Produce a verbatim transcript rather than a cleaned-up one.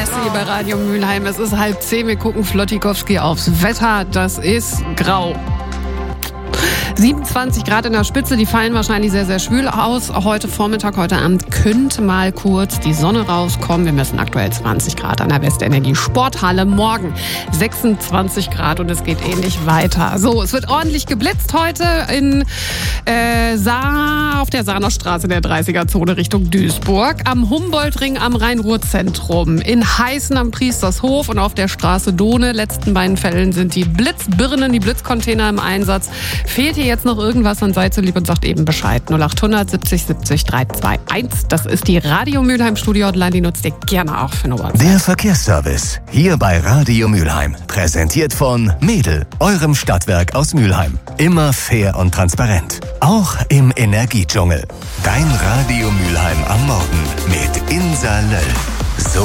Beste hier bei Radio Mülheim. Es ist halb zehn, wir gucken Flottikowski aufs Wetter. Das ist grau. siebenundzwanzig Grad in der Spitze, die fallen wahrscheinlich sehr, sehr schwül aus. Heute Vormittag, heute Abend könnte mal kurz die Sonne rauskommen. Wir messen aktuell zwanzig Grad an der Westenergie Sporthalle. Morgen sechsundzwanzig Grad und es geht ähnlich weiter. So, es wird ordentlich geblitzt heute in äh, Saar, auf der Sahnerstraße der dreißiger-Zone Richtung Duisburg, am Humboldtring am Rhein-Ruhr-Zentrum, in Heißen am Priestershof und auf der Straße Dohne. Letzten beiden Fällen sind die Blitzbirnen, die Blitzcontainer im Einsatz. Fehlt hier jetzt noch irgendwas, dann seid so lieb und sagt eben Bescheid. null acht hundert siebzig siebzig dreihunderteinundzwanzig. Das ist die Radio Mülheim Studio Hotline, die nutzt ihr gerne auch für eine WhatsApp. Der Verkehrsservice, hier bei Radio Mülheim. Präsentiert von Mädel, eurem Stadtwerk aus Mülheim. Immer fair und transparent. Auch im Energiedschungel. Dein Radio Mülheim am Morgen mit Insa Löll.